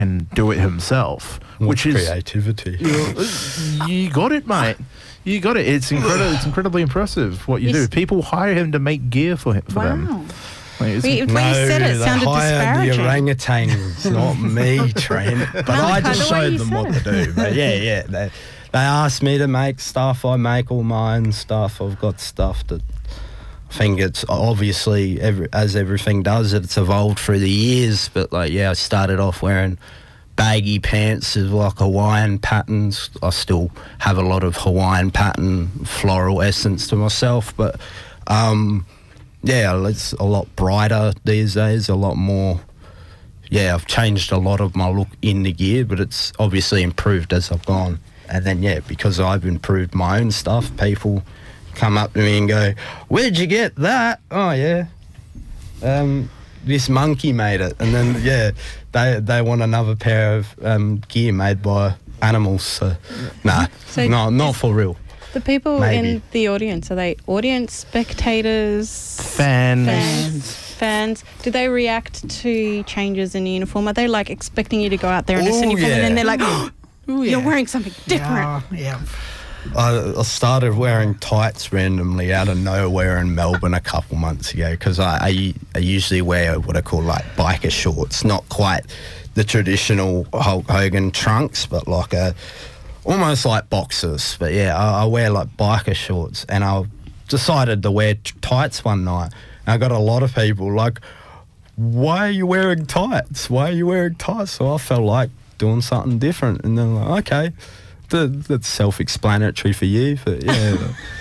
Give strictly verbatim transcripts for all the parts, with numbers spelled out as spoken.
and do it himself, More which is creativity. You got it, mate. You got it. It's incredible. It's incredibly impressive what you Yes. do. People hire him to make gear for him, for Wow. them. Like, it's- We- when no, you said it, it they sounded hired the disparaging. orangutans, not me, Trent. But No, I by just the way showed you them said what it. to do. But yeah, yeah. They, they asked me to make stuff. I make all my own stuff. I've got stuff that I think it's obviously, every, as everything does, it's evolved through the years. But like, yeah, I started off wearing baggy pants with like Hawaiian patterns. I still have a lot of Hawaiian pattern floral essence to myself, but um, yeah, it's a lot brighter these days, a lot more. Yeah, I've changed a lot of my look in the gear, but it's obviously improved as I've gone. And then, yeah, because I've improved my own stuff, people come up to me and go, "Where'd you get that?" "Oh, yeah. Um, this monkey made it." And then, yeah, they they want another pair of um, gear made by animals. So, nah, So no, not for real. The people Maybe. in the audience, are they audience, spectators, Fans. fans, fans? Do they react to changes in uniform? Are they like expecting you to go out there in a Oh, uniform and then yeah. they're like, Ooh, you're yeah. wearing something different? Yeah, yeah. I, I started wearing tights randomly out of nowhere in Melbourne a couple months ago because I, I, I usually wear what I call like biker shorts, not quite the traditional Hulk Hogan trunks, but like a almost like boxers. But yeah, I, I wear like biker shorts, and I decided to wear t- tights one night. And I got a lot of people like, "Why are you wearing tights? Why are you wearing tights?" So I felt like doing something different, and then like, okay. That, that's self-explanatory for you, but yeah.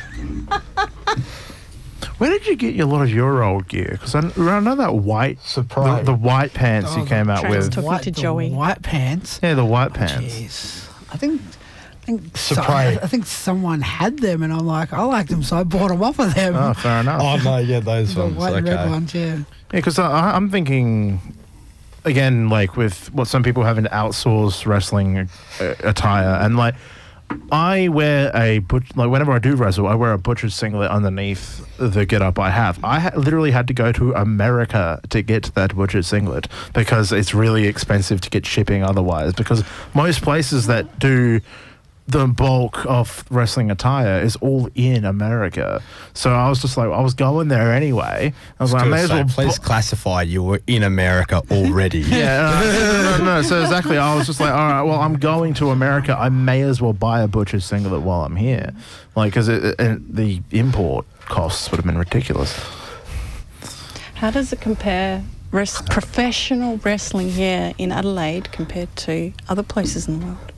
Where did you get a lot of your old gear? Because I, I know that white, Surprise. the, the white pants you Oh, came out Trans with. talking White, to the Joey. white pants. Yeah, the white pants. Jeez. I think, I think, so, Surprise. I think someone had them, and I'm like, I like them, so I bought them off of them. Oh, fair enough. Oh, no, yeah, those the ones, white and red okay. ones, yeah. Yeah, because I'm thinking, again, like with what some people having to outsource wrestling uh, attire, and like I wear a butch like whenever I do wrestle, I wear a butcher's singlet underneath the get up I have. I ha- literally had to go to America to get that butcher's singlet because it's really expensive to get shipping otherwise. Because most places that do the bulk of wrestling attire is all in America. So I was just like, I was going there anyway. I was like, I may as well. Please bu- classify you were in America already. Yeah, no, no, no, no. So exactly, I was just like, all right, well, I'm going to America. I may as well buy a butcher's singlet while I'm here, like, because it, it, the import costs would have been ridiculous. How does it compare, res- professional wrestling here in Adelaide compared to other places in the world?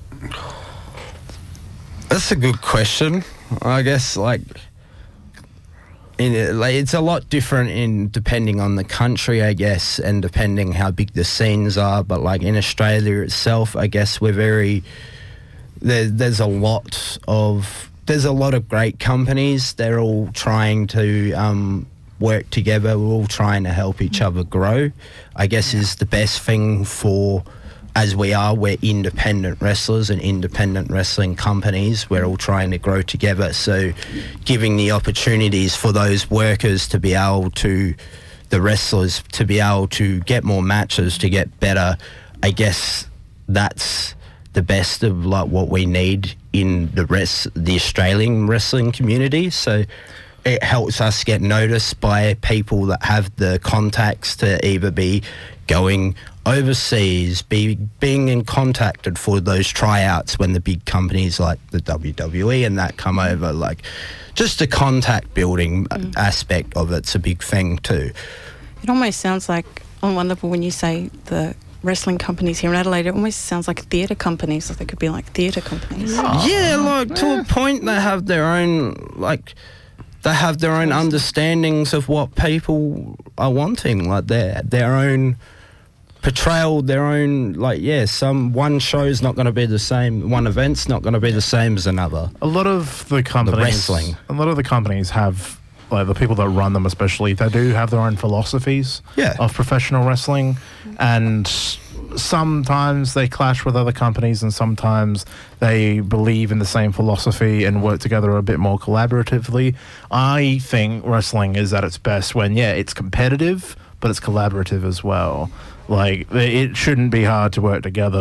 That's a good question. I guess like in it, like it's a lot different in depending on the country, I guess, and depending how big the scenes are. But like in Australia itself, I guess we're very there, there's a lot of there's a lot of great companies. They're all trying to um, work together. We're all trying to help each other grow. I guess is the best thing for. As we are, we're independent wrestlers and independent wrestling companies. We're all trying to grow together. So giving the opportunities for those workers to be able to, the wrestlers to be able to get more matches, to get better, I guess that's the best of like what we need in the rest, the Australian wrestling community. So it helps us get noticed by people that have the contacts to either be going overseas, be being in contacted for those tryouts when the big companies like the W W E and that come over. Like, just the contact building Mm. aspect of it's a big thing too. It almost sounds like, on one level, when you say the wrestling companies here in Adelaide, it almost sounds like theatre companies, or they could be like theatre companies. Yeah, like to a point they have their own, like, they have their own understandings of what people are wanting, like their their own portrayal, their own, like, yeah, some one show's not going to be the same, one event's not going to be the same as another. A lot of the companies, wrestling. a lot of the companies have, like the people that run them especially, they do have their own philosophies Yeah. of professional wrestling, and sometimes they clash with other companies, and sometimes they believe in the same philosophy and work together a bit more collaboratively. I think wrestling is at its best when, yeah, it's competitive, but it's collaborative as well. Like, it shouldn't be hard to work together.